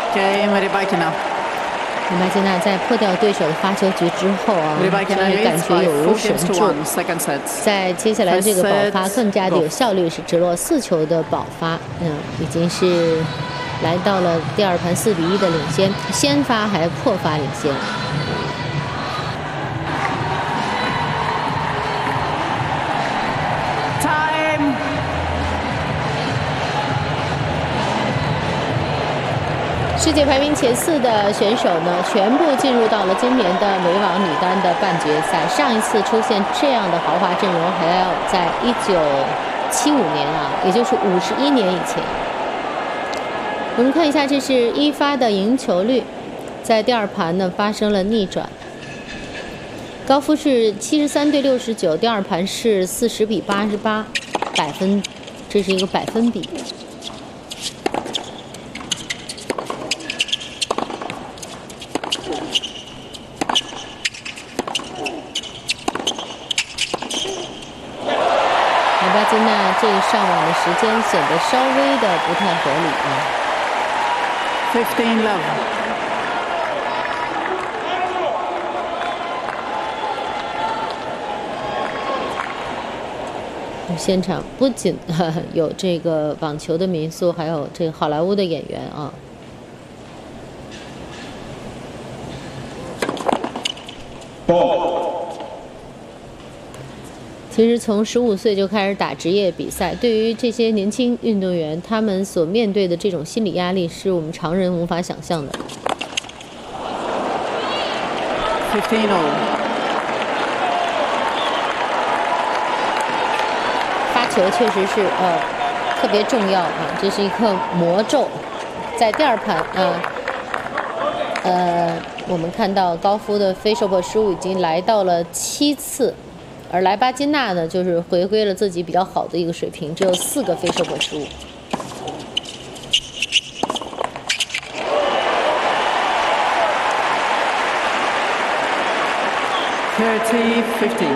Game Rybakina。 黎巴金娜在破掉对手的发球局之后啊，让人感觉有如神助。在接下来这个爆发更加的有效率，是直落4球的爆发，已经是来到了第2盘4比1的领先，先发还破发领先。世界排名前4的选手呢，全部进入到了今年的美网女单的半决赛。上一次出现这样的豪华阵容，还要在1975年啊，也就是51年以前。我们看一下，这是一发的赢球率，在第2盘呢发生了逆转。高夫是73对69，第2盘是40比88，这是一个百分比。黎巴金娜这上网的时间显得稍微的不太合理啊。 15 love。 现场不仅有这个网球的民宿，还有这个好莱坞的演员啊。其实从15岁就开始打职业比赛，对于这些年轻运动员，他们所面对的这种心理压力，是我们常人无法想象的。 15 all。 发球确实是特别重要啊，这是一颗魔咒。在第2盘我们看到高夫的飞手破失误已经来到了7次。而莱巴金娜呢，就是回归了自己比较好的一个水平，只有4个飞手破失误。 30-15。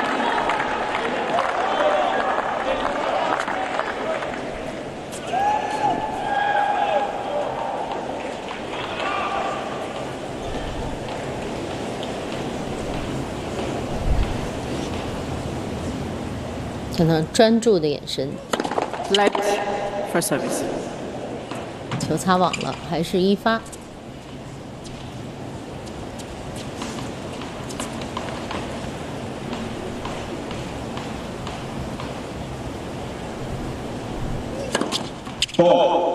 看他专注的眼神。 Let for service。 球擦网了，还是一发。 ball。